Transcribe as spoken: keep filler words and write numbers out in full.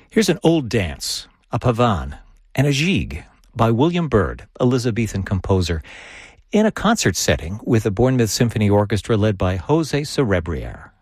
Here's an old dance, a pavan, and a gigue by William Byrd, Elizabethan composer, in a concert setting with the Bournemouth Symphony Orchestra led by Jose Cerebriere.